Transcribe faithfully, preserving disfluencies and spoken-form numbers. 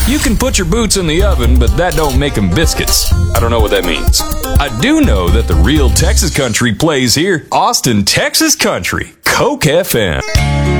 You can put your boots in the oven, but that don't make them biscuits. I don't know what that means. I do know that the real Texas country plays here. Austin, Texas country. Coke F M.